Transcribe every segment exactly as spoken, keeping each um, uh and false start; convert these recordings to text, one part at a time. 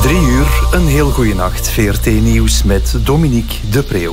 Drie uur, een heel goede nacht. V R T Nieuws met Dominique de Preeuw.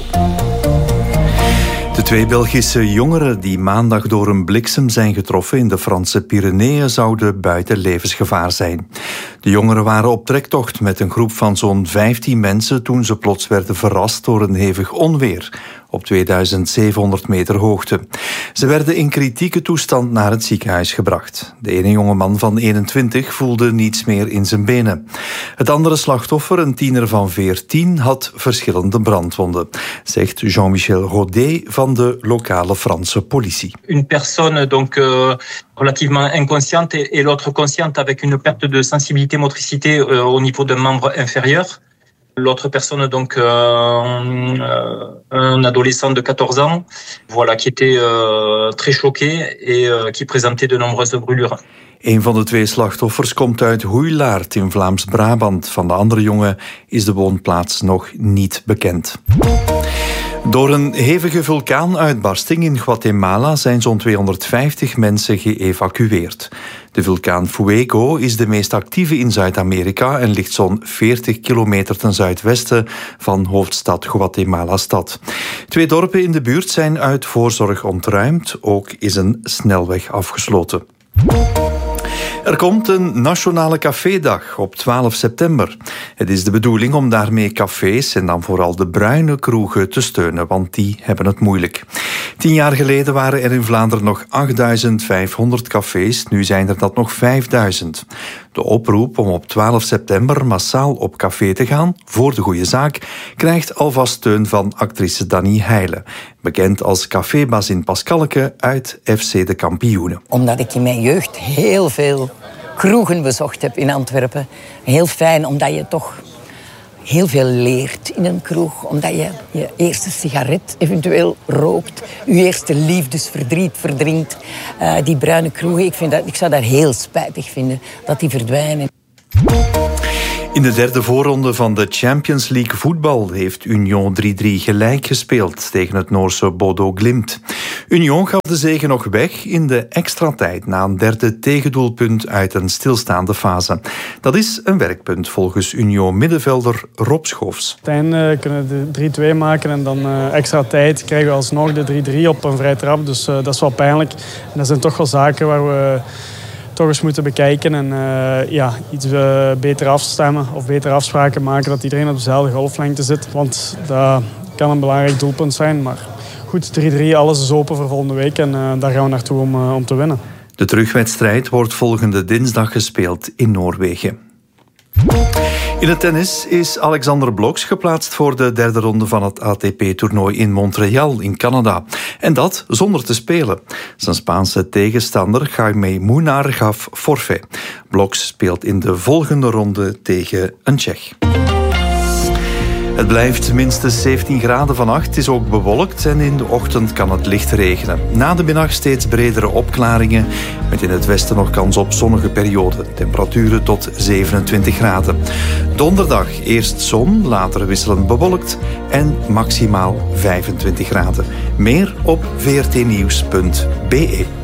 De twee Belgische jongeren die maandag door een bliksem zijn getroffen in de Franse Pyreneeën zouden buiten levensgevaar zijn. De jongeren waren op trektocht met een groep van zo'n vijftien mensen toen ze plots werden verrast door een hevig onweer op tweeduizend zevenhonderd meter hoogte. Ze werden in kritieke toestand naar het ziekenhuis gebracht. De ene jongeman van eenentwintig voelde niets meer in zijn benen. Het andere slachtoffer, een tiener van veertien, had verschillende brandwonden, zegt Jean-Michel Rodet van de lokale Franse politie. Une personne donc euh, relativement inconsciente et, et l'autre consciente avec une perte de sensibilité motricité euh, au niveau d'un membre inférieur. L'autre personne, donc euh, euh, un adolescent de quatorze ans, voilà, qui était euh, très choqué et euh, qui présentait de nombreuses brûlures. Een van de twee slachtoffers komt uit Hoeilaart in Vlaams-Brabant. Van de andere jongen is de woonplaats nog niet bekend. Door een hevige vulkaanuitbarsting in Guatemala zijn zo'n tweehonderdvijftig mensen geëvacueerd. De vulkaan Fuego is de meest actieve in Zuid-Amerika en ligt zo'n veertig kilometer ten zuidwesten van hoofdstad Guatemala-stad. Twee dorpen in de buurt zijn uit voorzorg ontruimd, ook is een snelweg afgesloten. Er komt een nationale cafédag op twaalf september. Het is de bedoeling om daarmee cafés en dan vooral de bruine kroegen te steunen, want die hebben het moeilijk. Tien jaar geleden waren er in Vlaanderen nog achtduizend vijfhonderd cafés, nu zijn er dat nog vijfduizend. De oproep om op twaalf september massaal op café te gaan, voor de goede zaak, krijgt alvast steun van actrice Dani Heijlen, bekend als cafébazin Pascalke uit F C De Kampioenen. Omdat ik in mijn jeugd heel veel kroegen bezocht heb in Antwerpen. Heel fijn, omdat je toch heel veel leert in een kroeg. Omdat je je eerste sigaret eventueel rookt. Je eerste liefdesverdriet verdrinkt. Uh, die bruine kroegen, ik, vind dat, ik zou dat heel spijtig vinden dat die verdwijnen. In de derde voorronde van de Champions League voetbal heeft Union drie drie gelijk gespeeld tegen het Noorse Bodo Glimt. Union gaf de zege nog weg in de extra tijd na een derde tegendoelpunt uit een stilstaande fase. Dat is een werkpunt volgens Union-middenvelder Rob Schoofs. Uiteindelijk kunnen we de drie twee maken en dan uh, extra tijd krijgen we alsnog de drie drie op een vrije trap. Dus uh, dat is wel pijnlijk. En dat zijn toch wel zaken waar we toch eens moeten bekijken en uh, ja, iets uh, beter afstemmen of betere afspraken maken dat iedereen op dezelfde golflengte zit. Want dat kan een belangrijk doelpunt zijn. Maar goed, drie drie, alles is open voor volgende week en uh, daar gaan we naartoe om, uh, om te winnen. De terugwedstrijd wordt volgende dinsdag gespeeld in Noorwegen. In het tennis is Alexander Bloks geplaatst voor de derde ronde van het A T P-toernooi in Montreal in Canada. En dat zonder te spelen. Zijn Spaanse tegenstander Jaime Munar gaf forfait. Bloks speelt in de volgende ronde tegen een Tsjech. Het blijft minstens zeventien graden vannacht. Het is ook bewolkt en in de ochtend kan het licht regenen. Na de middag steeds bredere opklaringen, met in het westen nog kans op zonnige perioden. Temperaturen tot zevenentwintig graden. Donderdag eerst zon, later wisselend bewolkt en maximaal vijfentwintig graden. Meer op v r t nieuws punt b e.